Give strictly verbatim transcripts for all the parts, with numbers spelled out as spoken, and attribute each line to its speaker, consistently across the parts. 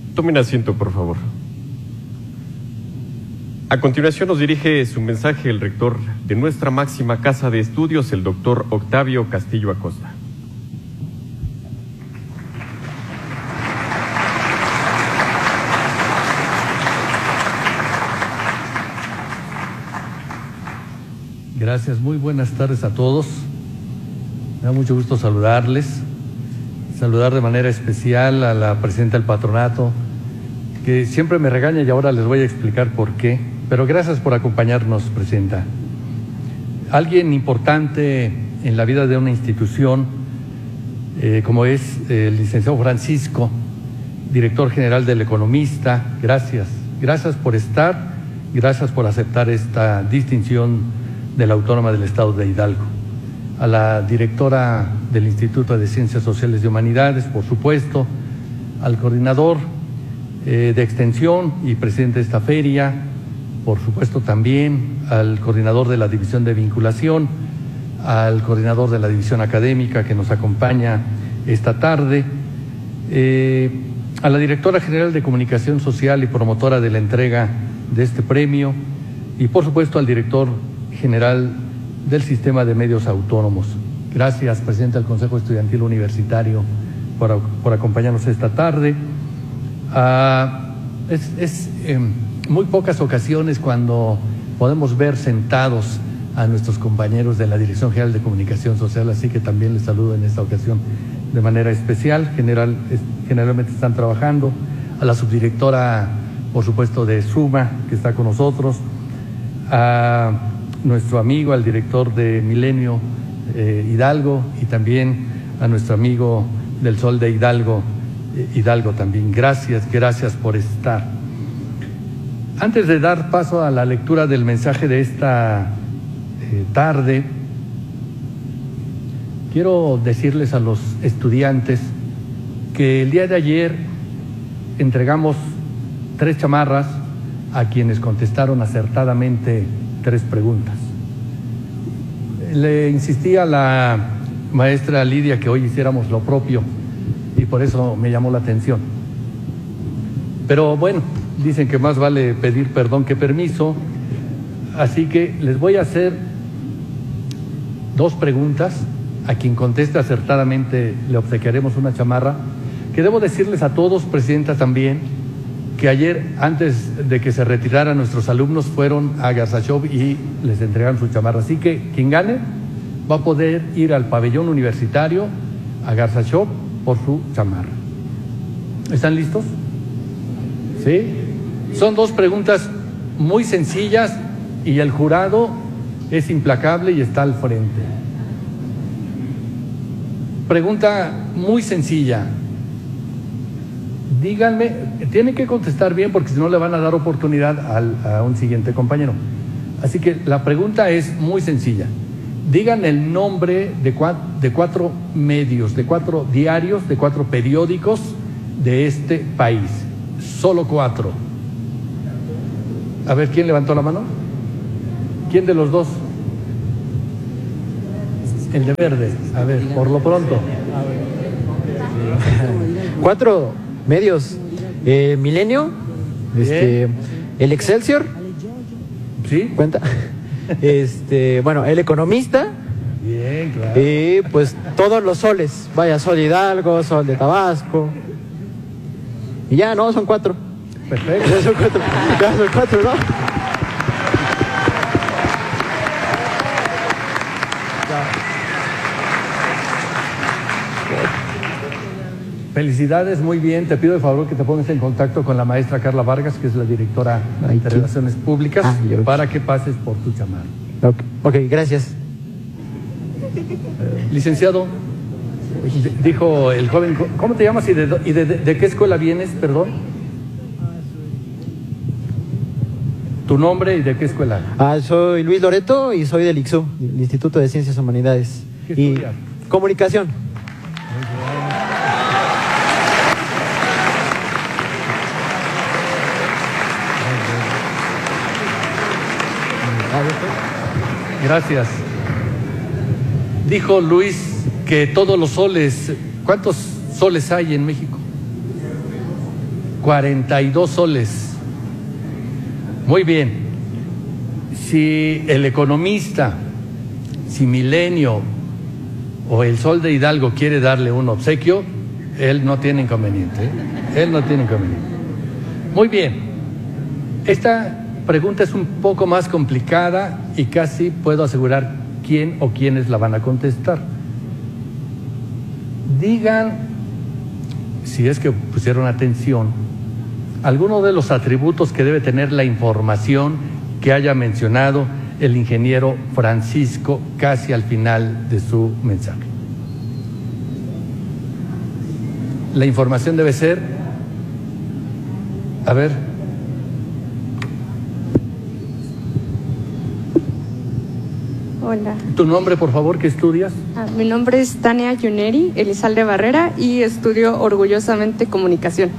Speaker 1: Tomen asiento, por favor. A continuación nos dirige su mensaje el rector de nuestra máxima casa de estudios, el doctor Octavio Castillo Acosta.
Speaker 2: Gracias, muy buenas tardes a todos. Me da mucho gusto saludarles, saludar de manera especial a la presidenta del patronato, que siempre me regaña y ahora les voy a explicar por qué, pero gracias por acompañarnos, presidenta. Alguien importante en la vida de una institución, eh, como es el licenciado Francisco, director general del Economista, gracias, gracias por estar, gracias por aceptar esta distinción de la Autónoma del Estado de Hidalgo. A la directora del Instituto de Ciencias Sociales y Humanidades, por supuesto, al coordinador eh, de Extensión y presidente de esta feria, por supuesto también al coordinador de la División de Vinculación, al coordinador de la División Académica que nos acompaña esta tarde, eh, a la directora general de Comunicación Social y promotora de la entrega de este premio y por supuesto al director general del Sistema de Medios Autónomos. Gracias, presidente del Consejo Estudiantil Universitario, por, por acompañarnos esta tarde. Uh, es es eh, muy pocas ocasiones cuando podemos ver sentados a nuestros compañeros de la Dirección General de Comunicación Social, así que también les saludo en esta ocasión de manera especial. General, es, generalmente están trabajando. A la subdirectora, por supuesto, de Suma, que está con nosotros. A nuestro amigo, al director de Milenio eh, Hidalgo y también a nuestro amigo del Sol de Hidalgo, eh, Hidalgo también. Gracias, gracias por estar. Antes de dar paso a la lectura del mensaje de esta eh, tarde, quiero decirles a los estudiantes que el día de ayer entregamos tres chamarras a quienes contestaron acertadamente tres preguntas. Le insistí a la maestra Lidia que hoy hiciéramos lo propio y por eso me llamó la atención. Pero bueno, dicen que más vale pedir perdón que permiso, así que les voy a hacer dos preguntas. A quien conteste acertadamente le obsequiaremos una chamarra, que debo decirles a todos, presidenta, también, que ayer, antes de que se retiraran nuestros alumnos, fueron a Garzashop y les entregaron su chamarra. Así que quien gane va a poder ir al pabellón universitario, a Garzashop, por su chamarra. ¿Están listos? ¿Sí? Son dos preguntas muy sencillas y el jurado es implacable y está al frente. Pregunta muy sencilla. Díganme, tienen que contestar bien porque si no le van a dar oportunidad al, a un siguiente compañero. Así que la pregunta es muy sencilla. Digan el nombre de cuatro, de cuatro medios, de cuatro diarios, de cuatro periódicos de este país. Solo cuatro. A ver, ¿quién levantó la mano? ¿Quién de los dos? El de verde. A ver, por lo pronto.
Speaker 3: Cuatro medios. Eh, Milenio, este, el Excelsior.
Speaker 2: ¿Sí?
Speaker 3: ¿Cuenta? Este, bueno, el Economista.
Speaker 2: Bien, claro.
Speaker 3: Y pues todos los soles. Vaya, Sol Hidalgo, Sol de Tabasco. Y ya, no, son cuatro.
Speaker 2: Perfecto.
Speaker 3: Ya son cuatro. Ya son cuatro, ¿no?
Speaker 2: Felicidades, muy bien. Te pido de favor que te pongas en contacto con la maestra Carla Vargas, que es la directora
Speaker 3: Ay,
Speaker 2: de
Speaker 3: ¿qué?
Speaker 2: Relaciones Públicas,
Speaker 3: Ah, yo...
Speaker 2: para que pases por tu chamarra.
Speaker 3: Okay. ok, gracias.
Speaker 2: Eh, licenciado, dijo el joven, ¿cómo te llamas y de, y de, de, de qué escuela vienes, perdón? ¿Tu nombre y de qué escuela?
Speaker 3: Ah, soy Luis Loreto y soy del I C S U, el Instituto de Ciencias Humanidades.
Speaker 2: ¿Qué
Speaker 3: y
Speaker 2: estudias?
Speaker 3: Comunicación.
Speaker 2: Gracias. Dijo Luis que todos los soles, ¿cuántos soles hay en México? cuarenta y dos soles. Muy bien. Si el Economista, si Milenio o el Sol de Hidalgo quiere darle un obsequio, él no tiene inconveniente, ¿eh? Él no tiene inconveniente. Muy bien. Esta pregunta es un poco más complicada y casi puedo asegurar quién o quiénes la van a contestar. Digan, si es que pusieron atención, alguno de los atributos que debe tener la información que haya mencionado el ingeniero Francisco casi al final de su mensaje. La información debe ser, a ver,
Speaker 4: hola.
Speaker 2: Tu nombre, por favor, ¿qué estudias?
Speaker 4: Ah, mi nombre es Tania Yuneri Elizalde Barrera y estudio orgullosamente comunicación.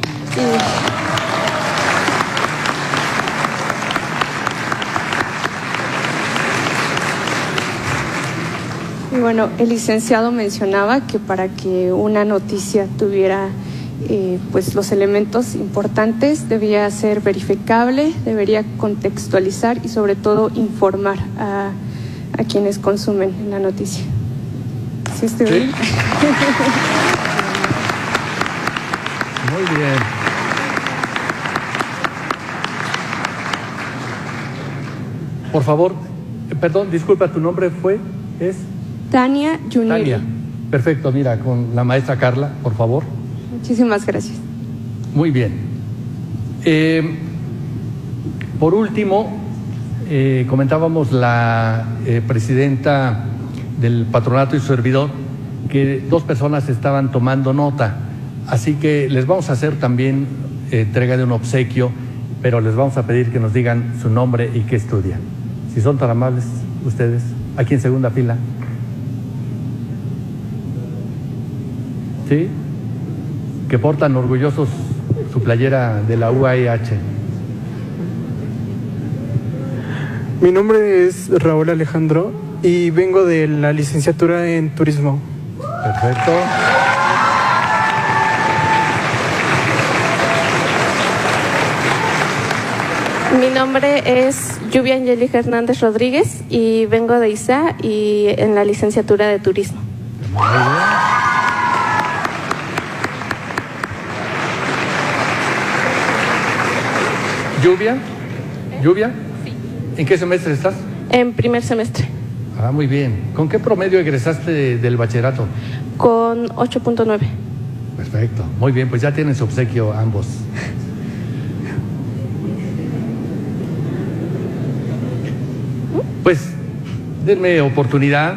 Speaker 4: Y, y bueno, el licenciado mencionaba que para que una noticia tuviera eh, pues los elementos importantes debía ser verificable, debería contextualizar y sobre todo informar a a quienes consumen la noticia. ¿Sí estoy bien?
Speaker 2: Sí. Muy bien. Por favor, eh, perdón, disculpa, ¿tu nombre fue? ¿Es?
Speaker 4: Tania Yuneri.
Speaker 2: Tania. Perfecto, mira, con la maestra Carla, por favor.
Speaker 4: Muchísimas gracias.
Speaker 2: Muy bien. Eh, por último, Eh, comentábamos la eh, presidenta del patronato y su servidor que dos personas estaban tomando nota, así que les vamos a hacer también eh, entrega de un obsequio, pero les vamos a pedir que nos digan su nombre y qué estudian. Si son tan amables ustedes, aquí en segunda fila. ¿Sí? Que portan orgullosos su playera de la U A H.
Speaker 5: Mi nombre es Raúl Alejandro y vengo de la licenciatura en turismo.
Speaker 2: Perfecto.
Speaker 6: Mi nombre es Lluvia Angélica Hernández Rodríguez y vengo de I S A y en la licenciatura de turismo.
Speaker 2: Muy bien. ¿Lluvia? ¿Lluvia? ¿En qué semestre estás?
Speaker 6: En primer semestre.
Speaker 2: Ah, muy bien. ¿Con qué promedio egresaste de, del bachillerato?
Speaker 6: Con ocho punto nueve.
Speaker 2: Perfecto. Muy bien, pues ya tienen su obsequio ambos. Pues denme oportunidad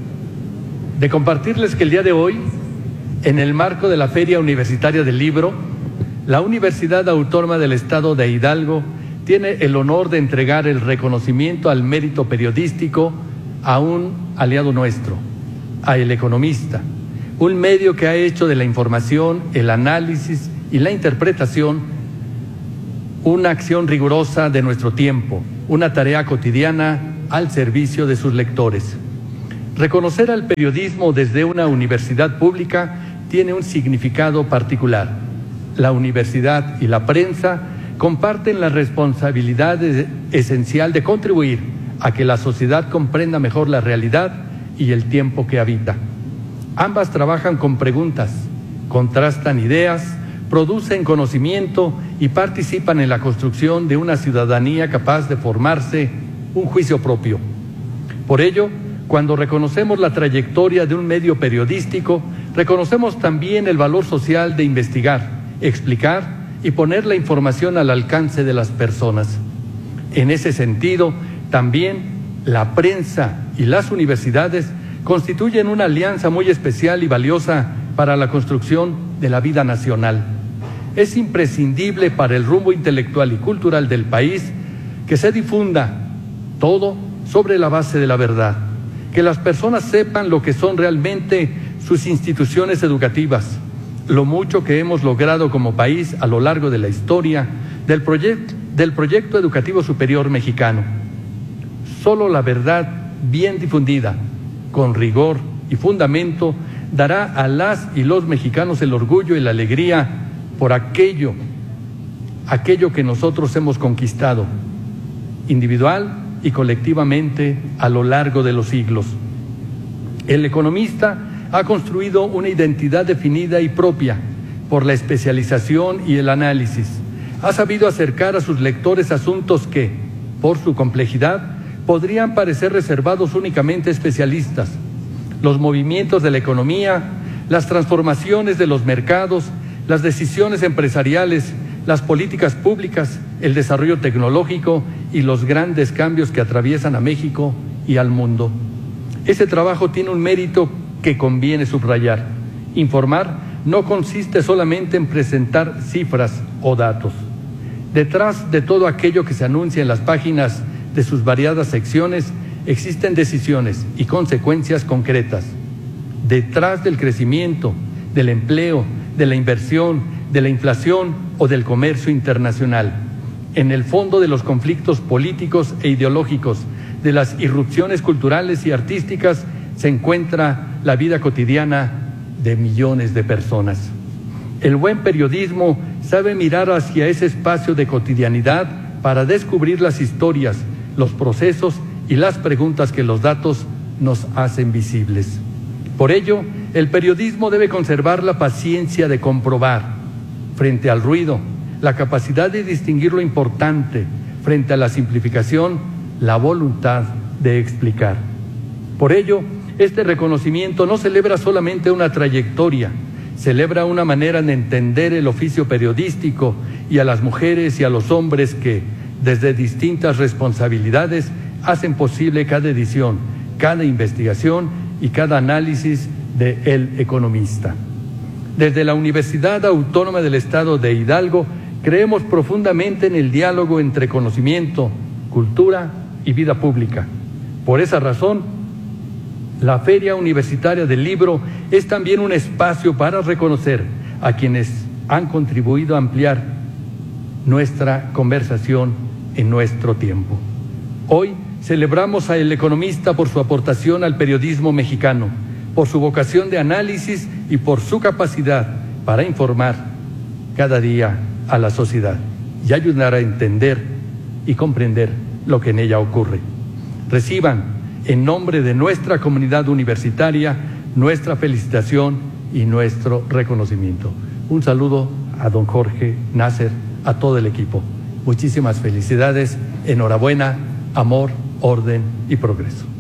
Speaker 2: de compartirles que el día de hoy, en el marco de la Feria Universitaria del Libro, la Universidad Autónoma del Estado de Hidalgo tiene el honor de entregar el reconocimiento al mérito periodístico a un aliado nuestro, a El Economista, un medio que ha hecho de la información, el análisis y la interpretación una acción rigurosa de nuestro tiempo, una tarea cotidiana al servicio de sus lectores. Reconocer al periodismo desde una universidad pública tiene un significado particular. La universidad y la prensa comparten la responsabilidad esencial de contribuir a que la sociedad comprenda mejor la realidad y el tiempo que habita. Ambas trabajan con preguntas, contrastan ideas, producen conocimiento y participan en la construcción de una ciudadanía capaz de formarse un juicio propio. Por ello, cuando reconocemos la trayectoria de un medio periodístico, reconocemos también el valor social de investigar, explicar y poner la información al alcance de las personas. En ese sentido, también la prensa y las universidades constituyen una alianza muy especial y valiosa para la construcción de la vida nacional. Es imprescindible para el rumbo intelectual y cultural del país que se difunda todo sobre la base de la verdad, que las personas sepan lo que son realmente sus instituciones educativas, lo mucho que hemos logrado como país a lo largo de la historia del, proyecto, del proyecto educativo superior mexicano. Solo la verdad bien difundida, con rigor y fundamento, dará a las y los mexicanos el orgullo y la alegría por aquello aquello que nosotros hemos conquistado, individual y colectivamente a lo largo de los siglos. El economista ha construido una identidad definida y propia por la especialización y el análisis. Ha sabido acercar a sus lectores asuntos que, por su complejidad, podrían parecer reservados únicamente a especialistas. Los movimientos de la economía, las transformaciones de los mercados, las decisiones empresariales, las políticas públicas, el desarrollo tecnológico y los grandes cambios que atraviesan a México y al mundo. Ese trabajo tiene un mérito que conviene subrayar. Informar no consiste solamente en presentar cifras o datos. Detrás de todo aquello que se anuncia en las páginas de sus variadas secciones existen decisiones y consecuencias concretas. Detrás del crecimiento, del empleo, de la inversión, de la inflación o del comercio internacional, en el fondo de los conflictos políticos e ideológicos, de las irrupciones culturales y artísticas, se encuentra la vida cotidiana de millones de personas. El buen periodismo sabe mirar hacia ese espacio de cotidianidad para descubrir las historias, los procesos y las preguntas que los datos nos hacen visibles. Por ello, el periodismo debe conservar la paciencia de comprobar frente al ruido, la capacidad de distinguir lo importante frente a la simplificación, la voluntad de explicar. Por ello, este reconocimiento no celebra solamente una trayectoria, celebra una manera de entender el oficio periodístico y a las mujeres y a los hombres que, desde distintas responsabilidades, hacen posible cada edición, cada investigación y cada análisis de El Economista. Desde la Universidad Autónoma del Estado de Hidalgo, creemos profundamente en el diálogo entre conocimiento, cultura y vida pública. Por esa razón, la Feria Universitaria del Libro es también un espacio para reconocer a quienes han contribuido a ampliar nuestra conversación en nuestro tiempo. Hoy celebramos a El Economista por su aportación al periodismo mexicano, por su vocación de análisis y por su capacidad para informar cada día a la sociedad y ayudar a entender y comprender lo que en ella ocurre. Reciban, en nombre de nuestra comunidad universitaria, nuestra felicitación y nuestro reconocimiento. Un saludo a don Jorge Nasser, a todo el equipo. Muchísimas felicidades, enhorabuena, amor, orden y progreso.